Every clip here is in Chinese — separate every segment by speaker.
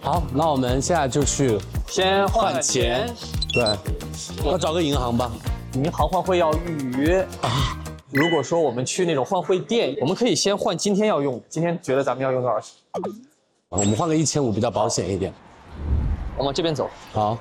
Speaker 1: 好，那我们现在就去
Speaker 2: 先换钱，
Speaker 1: 对，要找个银行吧。
Speaker 2: 银行换汇要预约啊。如果说我们去那种换汇店，我们可以先换今天要用，今天觉得咱们要用多少钱？
Speaker 1: 我们换个1500比较保险一点。
Speaker 2: 我往这边走。
Speaker 1: 好。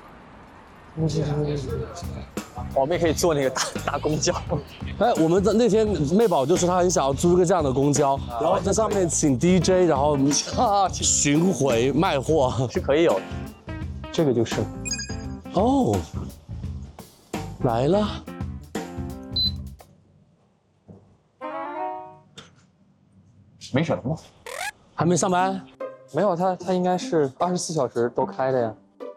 Speaker 2: 我们也可以坐那个大公交。
Speaker 1: 哎，我们那天妹宝就说她很想要租一个这样的公交，然后在上面请 DJ， 然后巡回卖货
Speaker 2: 是可以有的。这个就是
Speaker 1: 哦，来了。
Speaker 2: 没什么，
Speaker 1: 还没上班？
Speaker 2: 没有，它应该是24小时都开的呀。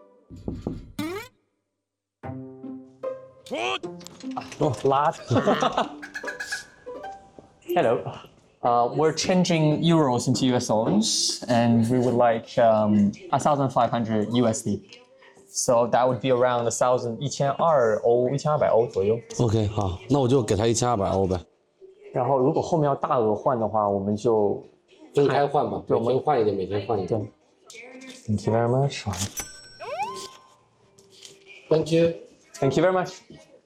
Speaker 2: 哦，拉的。Hello. We're changing euros into US dollars, and we would like 1,500 USD. So that would be around 1,200欧，1200欧左右。
Speaker 1: OK， 好，那我就给他1200欧呗。
Speaker 2: 然后如果后面要大额换的话，我们就
Speaker 1: 分开换吧，对，每天换一点，每天换一点。
Speaker 2: Thank you very much.
Speaker 1: Thank you.
Speaker 2: Thank you very much.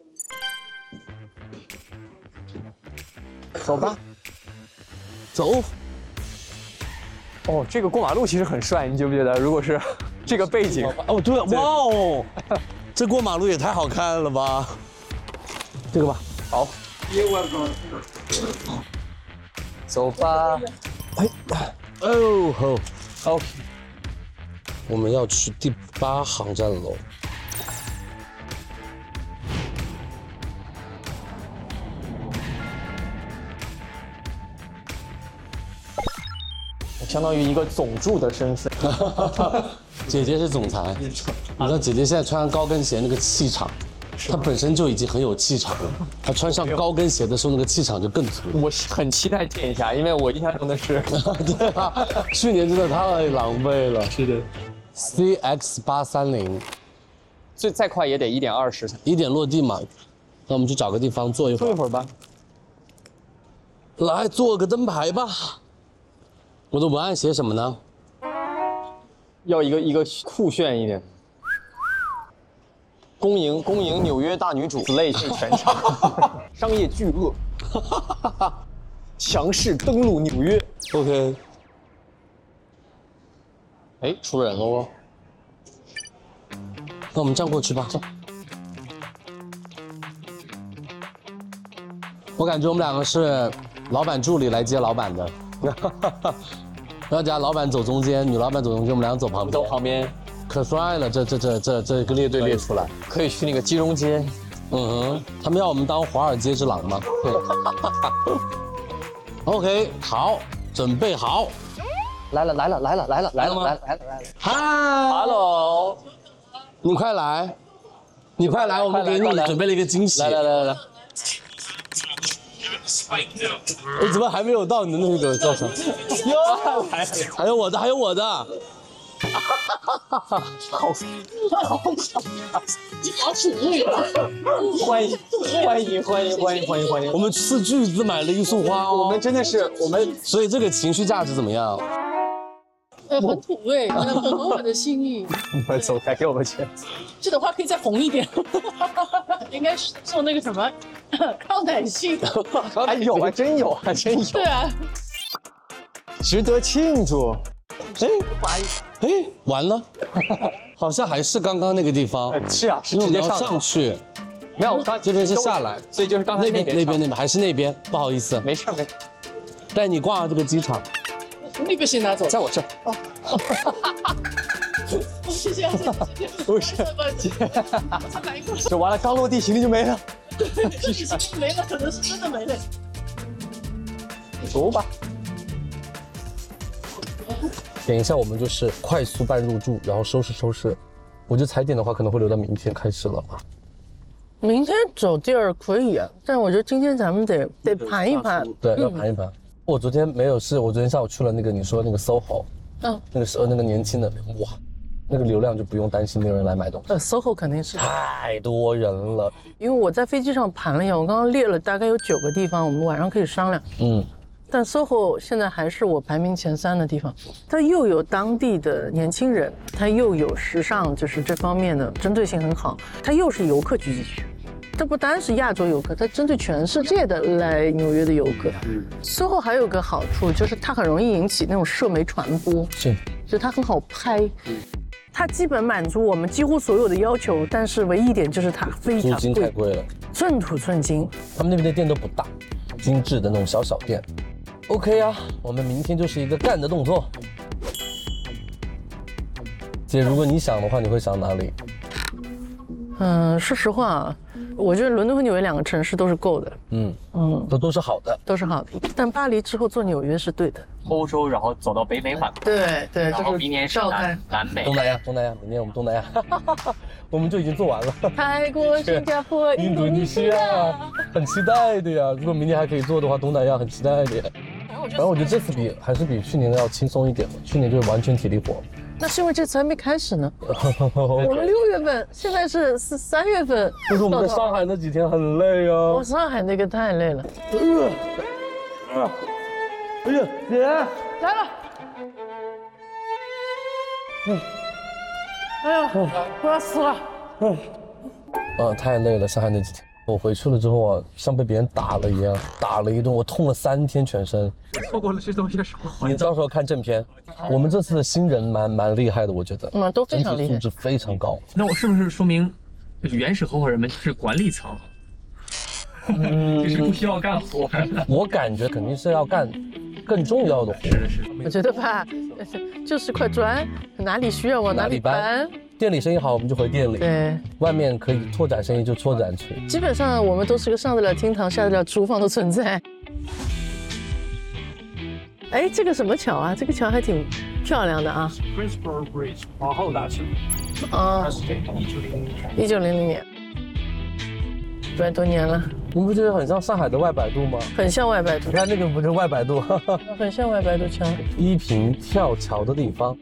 Speaker 2: 走吧，
Speaker 1: 走。
Speaker 2: 哦，这个过马路其实很帅，你觉不觉得？如果是这个背景，
Speaker 1: 哦，对，哇哦，这过马路也太好看了吧！这个吧，
Speaker 2: 好。走吧。
Speaker 1: 哎，哦好
Speaker 2: ，OK。
Speaker 1: 我们要去第8航站楼。
Speaker 2: 相当于一个总助的身份。
Speaker 1: 姐姐是总裁，你知道姐姐现在穿上高跟鞋那个气场，她本身就已经很有气场了，她穿上高跟鞋的时候那个气场就更足。
Speaker 2: 我很期待见一下，因为我印象中的是，
Speaker 1: 对啊，去年真的太狼狈了。
Speaker 2: 是的
Speaker 1: ，CX830，
Speaker 2: 再快也得1.20，1
Speaker 1: 点落地嘛。那我们去找个地方坐一会儿。
Speaker 2: 坐一会儿吧。
Speaker 1: 来做个灯牌吧。我的文案写什么呢？
Speaker 2: 要一个酷炫一点。恭迎纽约大女主 ，slay 全场，商业巨鳄，强势登陆纽约。
Speaker 1: OK。
Speaker 2: 哎，出人了哦。
Speaker 1: 那我们这样过去吧。走。我感觉我们两个是老板助理来接老板的。然后家老板走中间，女老板走中间，我们两个走旁边。
Speaker 2: 走旁边，
Speaker 1: 可帅了，这个列队列出来，
Speaker 2: 可以去那个金融街。
Speaker 1: 嗯哼，他们要我们当华尔街之狼吗？对。OK， 好，准备好。
Speaker 2: 来了！
Speaker 1: 嗨
Speaker 2: ，Hello，
Speaker 1: 你快来，我们给你准备了一个惊喜。
Speaker 2: 来。
Speaker 1: 我怎么还没有到你的那个叫什么？
Speaker 2: 又来了，
Speaker 1: 还有我的。
Speaker 2: 好土欢迎！
Speaker 1: 我们斥巨资买了一束花哦。
Speaker 2: 我们真的是
Speaker 1: 所以这个情绪价值怎么样？
Speaker 3: 很土味，很合我的心意。
Speaker 2: 快走开，给我们钱。
Speaker 3: 这的话可以再红一点，应该是送那个什么抗奶性。
Speaker 2: 哎有啊，真有。
Speaker 3: 对啊，
Speaker 2: 值得庆祝。
Speaker 1: 哎，完了，好像还是刚刚那个地方。
Speaker 2: 是啊，是直接
Speaker 1: 上去。
Speaker 2: 没有，刚
Speaker 1: 这边是下来，
Speaker 2: 所以就是刚才那边
Speaker 1: 还是那边，不好意思。
Speaker 2: 没事。
Speaker 1: 带你逛这个机场。
Speaker 3: 那个先拿走，
Speaker 2: 在我这儿。哦。
Speaker 3: 谢谢。
Speaker 2: 不是，
Speaker 3: 再来一个。
Speaker 2: 这完了，刚落地行李就没了。
Speaker 3: 没了，可能是真的没了。
Speaker 2: 走吧。
Speaker 1: 点一下，我们就是快速办入住，然后收拾。我觉得踩点的话可能会留到明天开始了吧。
Speaker 3: 明天找地儿可以啊，但我觉得今天咱们得盘一盘。
Speaker 1: 对，要盘一盘。我昨天没有事，我昨天下午去了那个你说那个 SOHO， 那个年轻的，哇，那个流量就不用担心没有人来买东西。
Speaker 3: SOHO 肯定是
Speaker 1: 太多人了，
Speaker 3: 因为我在飞机上盘了一下，我刚刚列了大概有9个地方，我们晚上可以商量。 但 SOHO 现在还是我排名前3的地方。它又有当地的年轻人，它又有时尚，就是这方面的针对性很好，它又是游客聚集区。这不单是亚洲游客，它针对全世界的来纽约的游客。SOHO 还有个好处就是它很容易引起那种社媒传播，
Speaker 1: 是，
Speaker 3: 就它很好拍。它基本满足我们几乎所有的要求，但是唯一一点就是它非常
Speaker 1: 租金太贵了，
Speaker 3: 寸土寸金。
Speaker 1: 他们那边的店都不大，精致的那种小小店。OK 啊，我们明天就是一个干的动作。姐，如果你想的话，你会想哪里？
Speaker 3: 说实话，我觉得伦敦和纽约2个城市都是够的。
Speaker 1: 都是好的，
Speaker 3: 都是好的。但巴黎之后做纽约是对的。
Speaker 2: 欧洲，然后走到北美反攻。
Speaker 3: 对，
Speaker 2: 然后明年是南美。
Speaker 1: 东南亚，明年我们东南亚，我们就已经做完了。
Speaker 3: 泰国、新加坡、印度尼西亚，
Speaker 1: 很期待的呀。如果明年还可以做的话，东南亚很期待的呀。反正我觉得这次还是比去年要轻松一点嘛，去年就是完全体力活。
Speaker 3: 那是因为这次还没开始呢。我们6月份，现在是3月份。
Speaker 1: 就是我们在上海那几天很累啊。
Speaker 3: 我上海那个太累了。
Speaker 1: 哎呀，姐
Speaker 3: 来了。哎呀，我要死了。
Speaker 1: 太累了，上海那几天。我回去了之后啊，像被别人打了一样，打了一顿，我痛了3天全身。
Speaker 2: 错过了这东西什么？
Speaker 1: 你到时候看正片。我们这次的新人蛮厉害的，我觉得。
Speaker 3: 都非常厉害，
Speaker 1: 整体素质非常高。
Speaker 2: 那我是不是说明，原始合伙人们是管理层？就是不需要干活。
Speaker 1: 我感觉肯定是要干更重要的活。
Speaker 3: 我觉得吧，就是块砖，哪里需要往哪里搬。
Speaker 1: 店里生意好，我们就回店里。
Speaker 3: 对，
Speaker 1: 外面可以拓展生意就拓展去。
Speaker 3: 基本上我们都是个上得了厅堂、下得了厨房的存在。哎，这个什么桥啊？这个桥还挺漂亮的啊。
Speaker 4: Greensboro Bridge 皇后大桥。
Speaker 3: 啊，1900年，100多年了。
Speaker 1: 你不觉得很像上海的外摆渡吗？
Speaker 3: 很像外摆渡。
Speaker 1: 你看那个不是外摆渡，
Speaker 3: 很像外摆渡桥。
Speaker 1: 依萍跳桥的地方。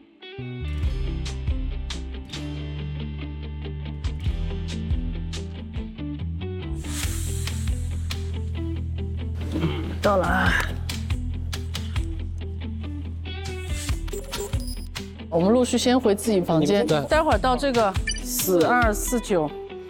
Speaker 3: 到了啊！我们陆续先回自己房间，待会儿到这个4249。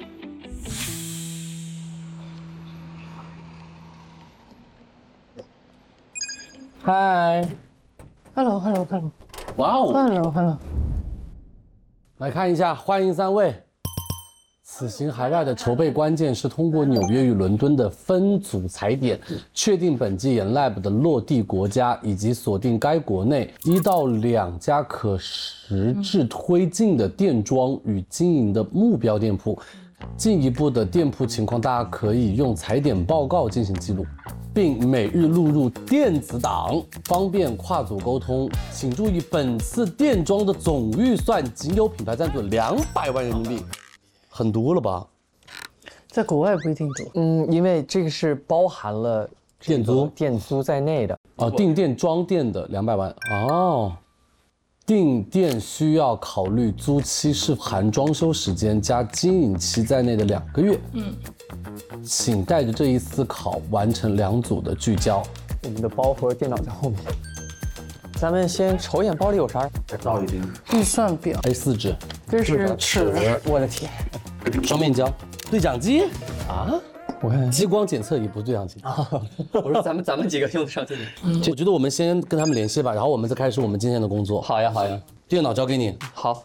Speaker 1: 嗨
Speaker 3: ，Hello。
Speaker 1: 哇哦
Speaker 3: Hello。
Speaker 1: 来看一下，欢迎3位。此行海外的筹备关键是通过纽约与伦敦的分组踩点，确定本季研 Lab 的落地国家，以及锁定该国内1到2家可实质推进的店装与经营的目标店铺。进一步的店铺情况，大家可以用踩点报告进行记录，并每日录入电子档，方便跨组沟通。请注意，本次店装的总预算仅有品牌赞助200万人民币。很多了吧？
Speaker 3: 在国外不一定多。
Speaker 2: 因为这个是包含了店租在内的。
Speaker 1: 哦，订店装店的200万哦。订店需要考虑租期是含装修时间加经营期在内的2个月。请带着这一思考完成2组的聚焦。
Speaker 2: 我们的包和电脑在后面。咱们先瞅一眼包里有啥？
Speaker 4: 照已经。
Speaker 3: 预算表
Speaker 1: A4 纸，
Speaker 3: 这是尺，
Speaker 2: 我的天！
Speaker 1: 双面胶，对讲机啊，我看激光检测仪不是对讲机。
Speaker 2: 我说咱们几个用得上这个。
Speaker 1: 我觉得我们先跟他们联系吧，然后我们再开始我们今天的工作。
Speaker 2: 好呀。
Speaker 1: 电脑交给你。
Speaker 2: 好。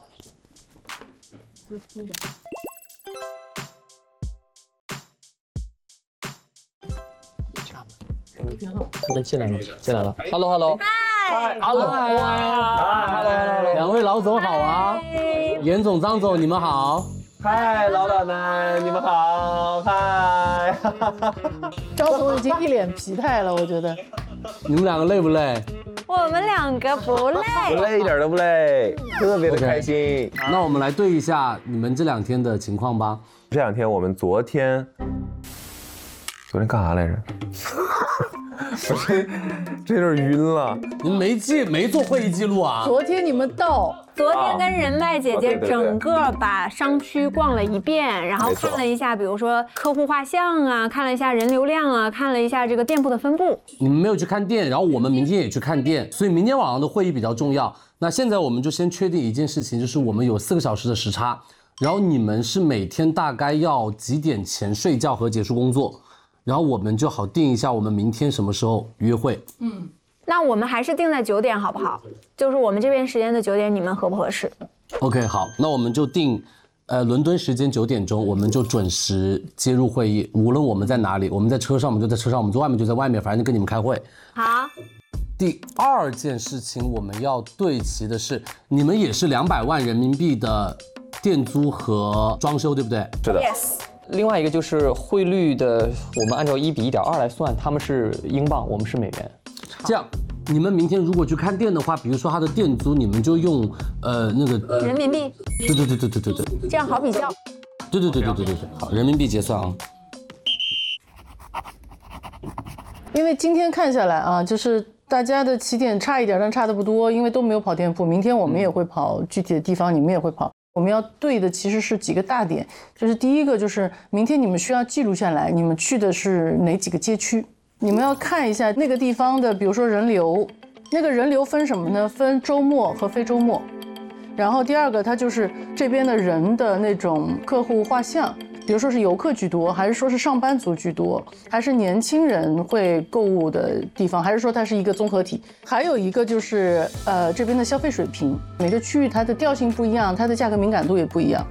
Speaker 2: 进来了。Hello。
Speaker 3: 嗨
Speaker 1: ，Hello， 2位老总好啊，严总、张总你们好。
Speaker 2: 嗨，老板们，你们好。嗨。
Speaker 3: 张总已经一脸疲态了，我觉得。
Speaker 1: 你们2个累不累？
Speaker 5: 我们2个不累，
Speaker 6: 不累，一点都不累，特别的开心。
Speaker 1: 那我们来对一下你们这2天的情况吧。
Speaker 6: 这2天我们昨天干啥来着？ 这有点晕了。
Speaker 1: 你们没做会议记录啊？
Speaker 3: 昨天你们到，
Speaker 5: 昨天跟人脉姐姐
Speaker 6: 对对对
Speaker 5: 整个把商区逛了一遍，然后
Speaker 6: 没错
Speaker 5: 看了一下，比如说客户画像啊，看了一下人流量啊，看了一下这个店铺的分布。
Speaker 1: 你们没有去看店，然后我们明天也去看店，所以明天晚上的会议比较重要。那现在我们就先确定一件事情，就是我们有4个小时的时差，然后你们是每天大概要几点前睡觉和结束工作，然后我们就好定一下我们明天什么时候约会。
Speaker 5: 那我们还是定在9点好不好？就是我们这边时间的9点，你们合不合适？
Speaker 1: OK， 好，那我们就定，伦敦时间9点钟，我们就准时接入会议。无论我们在哪里，我们在车上，我们就在车上；我们在外面就在外面，反正就跟你们开会。
Speaker 5: 好，
Speaker 1: 第2件事情我们要对齐的是，你们也是200万人民币的店租和装修，对不对？
Speaker 6: 是的。
Speaker 5: Yes。
Speaker 2: 另外一个就是汇率的，我们按照1比1.2来算，他们是英镑，我们是美元。
Speaker 1: 这样，你们明天如果去看店的话，比如说它的店租，你们就用那个
Speaker 5: 人民币，
Speaker 1: 对，
Speaker 5: 这样好比较。
Speaker 1: 对，好，人民币结算啊。
Speaker 3: 因为今天看下来啊，就是大家的起点差一点，但差的不多，因为都没有跑店铺。明天我们也会跑具体的地方，你们也会跑。我们要对的其实是几个大点，就是第一个就是明天你们需要记录下来，你们去的是哪几个街区，你们要看一下那个地方的，比如说人流，那个人流分什么呢？分周末和非周末。然后第二个，它就是这边的人的那种客户画像，比如说是游客居多，还是说是上班族居多，还是年轻人会购物的地方，还是说它是一个综合体？还有一个就是这边的消费水平，每个区域它的调性不一样，它的价格敏感度也不一样。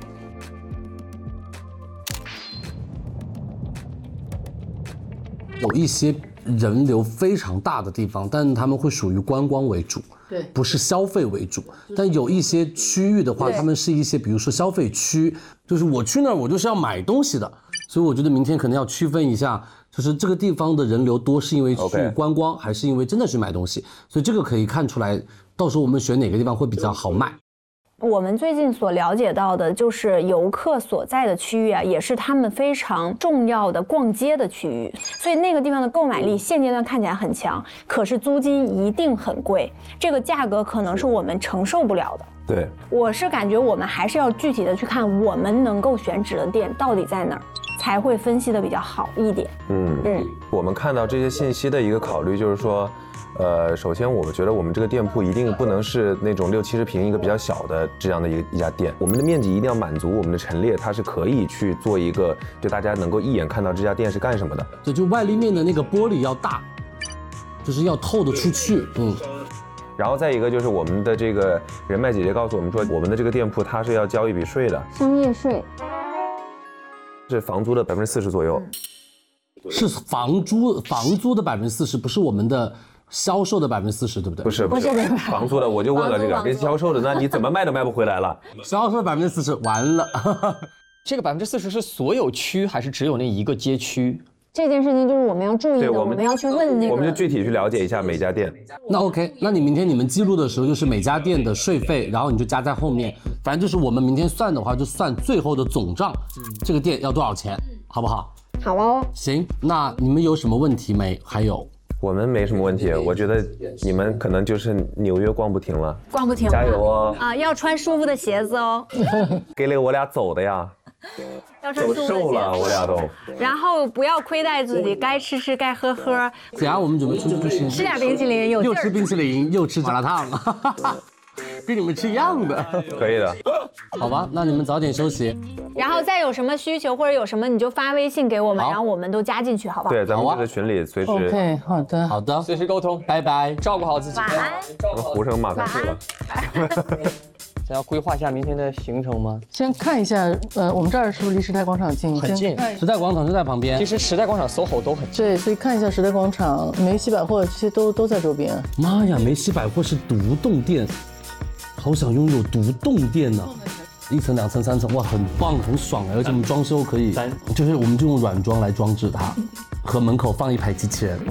Speaker 1: 有一些人流非常大的地方，但他们会属于观光为主，
Speaker 3: 对，
Speaker 1: 不是消费为主。但有一些区域的话，他们是一些，比如说消费区，就是我去那儿我就是要买东西的，所以我觉得明天可能要区分一下，就是这个地方的人流多是因为去观光，还是因为真的去买东西，所以这个可以看出来，到时候我们选哪个地方会比较好卖。
Speaker 5: 我们最近所了解到的就是游客所在的区域啊，也是他们非常重要的逛街的区域，所以那个地方的购买力现阶段看起来很强，可是租金一定很贵，这个价格可能是我们承受不了的。
Speaker 6: 对，
Speaker 5: 我是感觉我们还是要具体的去看我们能够选址的店到底在哪儿，才会分析的比较好一点。
Speaker 6: 我们看到这些信息的一个考虑就是说，首先我们觉得我们这个店铺一定不能是那种60-70平一个比较小的这样的一家店，我们的面积一定要满足我们的陈列，它是可以去做一个就大家能够一眼看到这家店是干什么的。
Speaker 1: 对，就外立面的那个玻璃要大，就是要透得出去。
Speaker 6: 然后再一个就是我们的这个人脉姐姐告诉我们说，我们的这个店铺它是要交一笔税的，
Speaker 5: 商业税
Speaker 6: 是房租的40%左右。
Speaker 1: 是房租的40%，不是我们的销售的40%，对不对？
Speaker 6: 不是房租的，我就问了这个跟销售的，那你怎么卖都卖不回来了。
Speaker 1: 销售40%，完了。
Speaker 2: 这个40%是所有区还是只有那一个街区？
Speaker 5: 这件事情就是我们要注意的，
Speaker 6: 对我们
Speaker 5: 我们要去问那个。
Speaker 6: 我们就具体去了解一下每家店。
Speaker 1: 那 OK， 那你明天你们记录的时候就是每家店的税费，然后你就加在后面，反正就是我们明天算的话就算最后的总账，这个店要多少钱，好不好？
Speaker 5: 好哦。
Speaker 1: 行，那你们有什么问题没？还有？
Speaker 6: 我们没什么问题，我觉得你们可能就是纽约逛不停了，
Speaker 5: 逛不停了，
Speaker 6: 加油哦！
Speaker 5: 啊，要穿舒服的鞋子哦，
Speaker 6: 给了我俩走的呀，
Speaker 5: 要穿
Speaker 6: 走
Speaker 5: 舒服的鞋
Speaker 6: 瘦了我俩都。
Speaker 5: 然后不要亏待自己，该吃吃，该喝喝，
Speaker 1: 等下我们准备出去就是
Speaker 5: 吃点冰淇淋，有劲儿
Speaker 1: 又吃冰淇淋又吃麻辣烫，跟你们吃一样的。
Speaker 6: 可以的，
Speaker 1: 好吧，那你们早点休息。
Speaker 5: 然后再有什么需求或者有什么你就发微信给我们，
Speaker 1: 好
Speaker 5: 然后我们都加进去，好不好？
Speaker 6: 对，咱们这个群里随时。
Speaker 3: OK， 好的。
Speaker 1: 好的，
Speaker 2: 随时沟通，
Speaker 1: 拜拜，
Speaker 2: 照顾好自己。
Speaker 5: 晚安。
Speaker 6: 我们胡生马上去了。
Speaker 2: 想要规划一下明天的行程吗？
Speaker 3: 先看一下，我们这儿是不是离时代广场近？
Speaker 2: 很近，
Speaker 1: 时代广场就在旁边
Speaker 2: 其。实时代广场、SOHO 都很近。
Speaker 3: 对，所以看一下时代广场、梅西百货这些都在周边。
Speaker 1: 妈呀，梅西百货是独栋店，好想拥有独栋店呢。1层、2层、3层，哇，很棒，很爽而且我们装修可以，就是我们就用软装来装置它，和门口放一排机器人。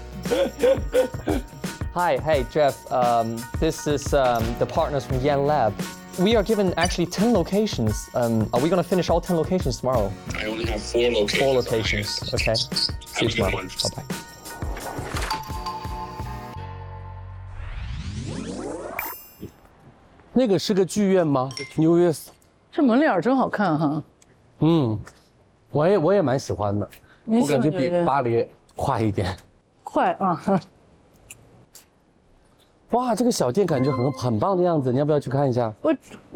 Speaker 2: Hi, hey Jeff. This is the partners from Yan Lab. We are given actually 10 locations. Are we going to finish all 10 locations tomorrow?
Speaker 7: I only have 4 locations.
Speaker 2: 4 locations. Okay. See you tomorrow. Bye bye.
Speaker 1: 那个是个剧院吗？纽约，
Speaker 3: 这门脸儿真好看哈。
Speaker 1: 嗯，我也蛮喜欢的，
Speaker 3: 你
Speaker 1: 我感觉比
Speaker 3: 喜欢纽约
Speaker 1: 巴黎快一点。
Speaker 3: 快啊！
Speaker 1: 哇，这个小店感觉很棒的样子，你要不要去看一下？